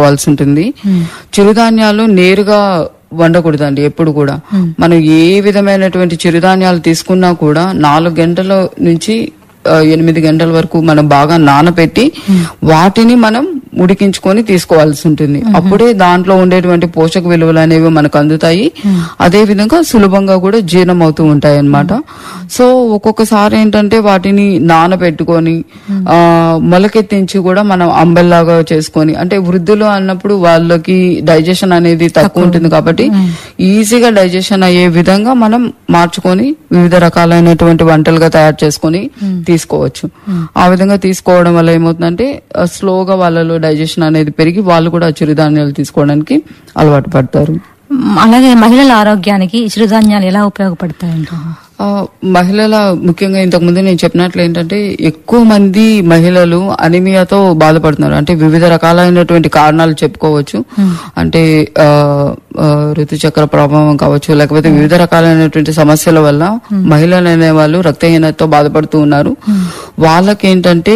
తీసుకోవాల్సి ఉంటుంది. చిరుధాన్యాలు నేరుగా వండకూడదండి ఎప్పుడు కూడా. మనం ఏ విధమైనటువంటి చిరుధాన్యాలు తీసుకున్నా కూడా 4 గంటల నుంచి 8 గంటల వరకు మనం బాగా నానబెట్టి వాటిని మనం ఉడికించుకొని తీసుకోవాల్సి ఉంటుంది. అప్పుడే దాంట్లో ఉండేటువంటి పోషక విలువలు అనేవి మనకు అందుతాయి. అదే విధంగా సులభంగా కూడా జీర్ణం అవుతూ ఉంటాయి అన్నమాట. సో ఒక్కొక్కసారి ఏంటంటే వాటిని నానబెట్టుకొని మొలకెత్తించి కూడా మనం అంబెల్లాగా చేసుకొని, అంటే వృద్ధులు అన్నప్పుడు వాళ్ళకి డైజెషన్ అనేది తక్కువ ఉంటుంది కాబట్టి ఈజీగా డైజెషన్ అయ్యే విధంగా మనం మార్చుకొని వివిధ రకాలైనటువంటి వంటలుగా తయారు చేసుకొని తీసుకోవచ్చు. ఆ విధంగా తీసుకోవడం వల్ల ఏమవుతుందంటే స్లోగా వాళ్ళలో డైజెషన్ అనేది పెరిగి వాళ్ళు కూడా చిరుధాన్యాలు తీసుకోవడానికి అలవాటు పడతారు. అలాగే మహిళల ఆరోగ్యానికి చిరుధాన్యాలు ఎలా ఉపయోగపడతాయంట? మహిళల ముఖ్యంగా ఇంతకుముందు నేను చెప్పినట్లు ఏంటంటే ఎక్కువ మంది మహిళలు అనీమియాతో బాధపడుతున్నారు. అంటే వివిధ రకాలైనటువంటి కారణాలు చెప్పుకోవచ్చు. అంటే ఋతుచక్ర ప్రభావం కావచ్చు, లేకపోతే వివిధ రకాలైనటువంటి సమస్యల వల్ల మహిళలు అనే వాళ్ళు రక్తహీనతతో బాధపడుతూ ఉన్నారు. వాళ్ళకేంటంటే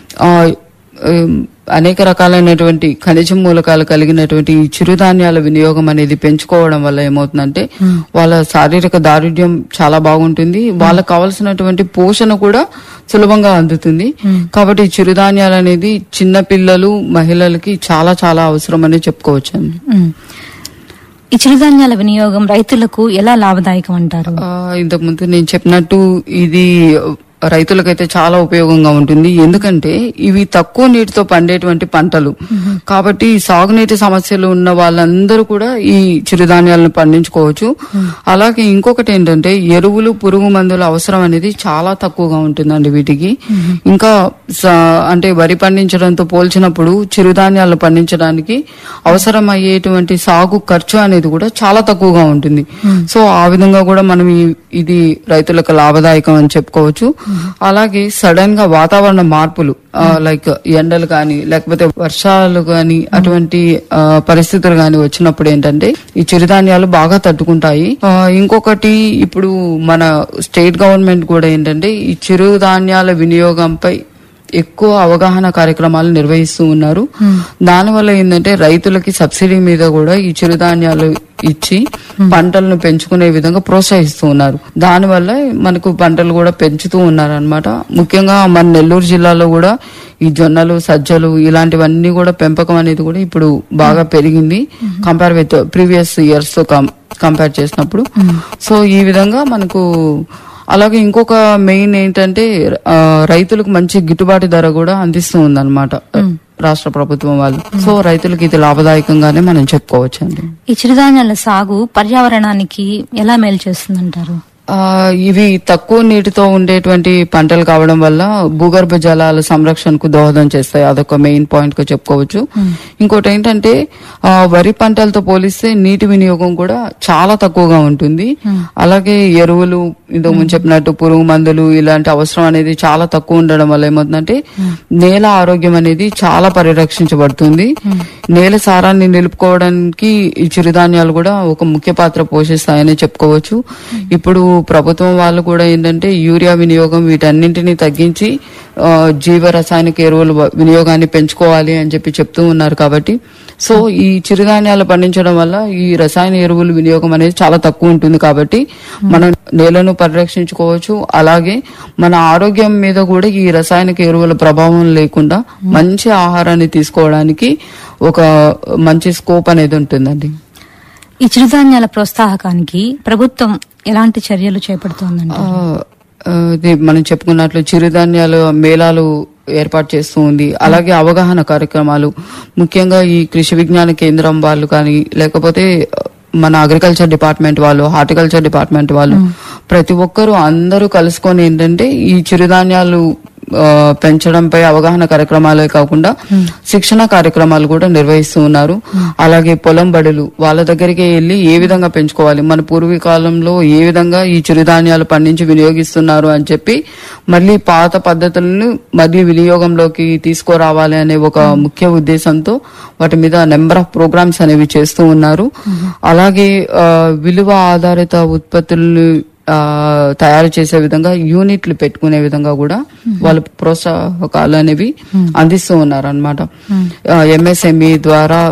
అనేక రకాలైనటువంటి ఖనిజ మూలకాలు కలిగినటువంటి ఈ చిరుధాన్యాల వినియోగం అనేది పెంచుకోవడం వల్ల ఏమవుతుందంటే వాళ్ళ శారీరక దారుఢ్యం చాలా బాగుంటుంది. వాళ్ళకు కావాల్సినటువంటి పోషణ కూడా సులభంగా అందుతుంది. కాబట్టి చిరుధాన్యాలు అనేది చిన్న పిల్లలు, మహిళలకి చాలా చాలా అవసరం అని చెప్పుకోవచ్చు అండి. ఈ చిరుధాన్యాల వినియోగం రైతులకు ఎలా లాభదాయకం అంటారు? ఇంతకుముందు నేను చెప్పినట్టు ఇది రైతులకైతే చాలా ఉపయోగంగా ఉంటుంది. ఎందుకంటే ఇవి తక్కువ నీటితో పండేటువంటి పంటలు కాబట్టి సాగునీటి సమస్యలు ఉన్న వాళ్ళందరూ కూడా ఈ చిరుధాన్యాలను పండించుకోవచ్చు. అలాగే ఇంకొకటి ఏంటంటే ఎరువులు, పురుగు మందుల అవసరం అనేది చాలా తక్కువగా ఉంటుందండి వీటికి. ఇంకా అంటే వరి పండించడంతో పోల్చినప్పుడు చిరుధాన్యాలను పండించడానికి అవసరం అయ్యేటువంటి సాగు ఖర్చు అనేది కూడా చాలా తక్కువగా ఉంటుంది. సో ఆ విధంగా కూడా మనం ఇది రైతులకు లాభదాయకం అని చెప్పుకోవచ్చు. అలాగే సడన్ గా వాతావరణ మార్పులు లైక్ ఎండలు కానీ లేకపోతే వర్షాలు కానీ అటువంటి పరిస్థితులు కానీ వచ్చినప్పుడు ఏంటంటే ఈ చిరుధాన్యాలు బాగా తట్టుకుంటాయి. ఇంకొకటి ఇప్పుడు మన స్టేట్ గవర్నమెంట్ కూడా ఏంటంటే ఈ చిరుధాన్యాల వినియోగంపై ఎక్కువ అవగాహన కార్యక్రమాలు నిర్వహిస్తూ ఉన్నారు. దానివల్ల ఏంటంటే రైతులకి సబ్సిడీ మీద కూడా ఈ చిరుధాన్యాలు ఇచ్చి పంటలను పెంచుకునే విధంగా ప్రోత్సహిస్తూ ఉన్నారు. దానివల్ల మనకు పంటలు కూడా పెంచుతూ ఉన్నారు అన్నమాట. ముఖ్యంగా మన నెల్లూరు జిల్లాలో కూడా ఈ జొన్నలు, సజ్జలు ఇలాంటివన్నీ కూడా పెంపకం అనేది కూడా ఇప్పుడు బాగా పెరిగింది కంపేర్ విత్ ప్రీవియస్ ఇయర్స్ తో కంపేర్ చేసినప్పుడు. సో ఈ విధంగా మనకు అలాగే ఇంకొక మెయిన్ ఏంటంటే రైతులకు మంచి గిట్టుబాటు ధర కూడా అందిస్తూ ఉందన్నమాట రాష్ట్ర ప్రభుత్వం వాళ్ళు. సో రైతులకు ఇది లాభదాయకంగానే మనం చెప్పుకోవచ్చు అండి. ఈ చిరుధాన్యాల సాగు పర్యావరణానికి ఎలా మేలు చేస్తుందంటారు? ఇవి తక్కువ నీటితో ఉండేటువంటి పంటలు కావడం వల్ల భూగర్భ జలాల సంరక్షణకు దోహదం చేస్తాయి. అదొక మెయిన్ పాయింట్ గా చెప్పుకోవచ్చు. ఇంకోటి ఏంటంటే వరి పంటలతో పోలిస్తే నీటి వినియోగం కూడా చాలా తక్కువగా ఉంటుంది. అలాగే ఎరువులు, ఇంతకు ముందు చెప్పినట్టు పురుగు మందులు ఇలాంటి అవసరం అనేది చాలా తక్కువ ఉండడం వల్ల ఏమవుతుందంటే నేల ఆరోగ్యం అనేది చాలా పరిరక్షించబడుతుంది. నేల సారాన్ని నిలుపుకోవడానికి ఈ చిరుధాన్యాలు కూడా ఒక ముఖ్య పాత్ర పోషిస్తాయని చెప్పుకోవచ్చు. ఇప్పుడు ప్రభుత్వం వాళ్ళు కూడా ఏంటంటే యూరియా వినియోగం వీటన్నింటినీ తగ్గించి జీవ రసాయనిక ఎరువుల వినియోగాన్ని పెంచుకోవాలి అని చెప్తూ ఉన్నారు. కాబట్టి సో ఈ చిరుధాన్యాలు పండించడం వల్ల ఈ రసాయన ఎరువుల వినియోగం అనేది చాలా తక్కువ ఉంటుంది. కాబట్టి మనం నేలను పరిరక్షించుకోవచ్చు. అలాగే మన ఆరోగ్యం మీద కూడా ఈ రసాయనిక ఎరువుల ప్రభావం లేకుండా మంచి ఆహారాన్ని తీసుకోవడానికి ఒక మంచి స్కోప్ అనేది ఉంటుందండి. ఈ చిరుధాన్యాల ప్రోత్సాహకానికి ప్రభుత్వం ఎలాంటి చర్యలు చేపడుతోందండి? మనం చెప్పుకున్నట్లు చిరుధాన్యాల మేళాలు ఏర్పాటు చేస్తూ ఉంది. అలాగే అవగాహన కార్యక్రమాలు, ముఖ్యంగా ఈ కృషి విజ్ఞాన కేంద్రం వాళ్ళు కానీ లేకపోతే మన అగ్రికల్చర్ డిపార్ట్మెంట్ వాళ్ళు, హార్టికల్చర్ డిపార్ట్మెంట్ వాళ్ళు ప్రతి ఒక్కరూ అందరూ కలుసుకొని ఏంటంటే ఈ చిరుధాన్యాలు పెంచడంపై అవగాహన కార్యక్రమాలే కాకుండా శిక్షణ కార్యక్రమాలు కూడా నిర్వహిస్తూ ఉన్నారు. అలాగే పొలం బడులు వాళ్ళ దగ్గరికి వెళ్లి ఏ విధంగా పెంచుకోవాలి, మన పూర్వీకాలంలో ఏ విధంగా ఈ చిరుధాన్యాలు పండించి వినియోగిస్తున్నారు అని చెప్పి మళ్ళీ పాత పద్ధతులను మళ్ళీ వినియోగంలోకి తీసుకురావాలి అనే ఒక ముఖ్య ఉద్దేశంతో వాటి మీద నెంబర్ ఆఫ్ ప్రోగ్రామ్స్ అనేవి చేస్తూ ఉన్నారు. అలాగే విలువ ఆధారిత ఉత్పత్తులను తయారు చేసే విధంగా యూనిట్లు పెట్టుకునే విధంగా కూడా వాళ్ళు ప్రోత్సాహకాలు అనేవి అందిస్తూ ఉన్నారు అన్నమాట. ఎంఎస్ఎంఈ ద్వారా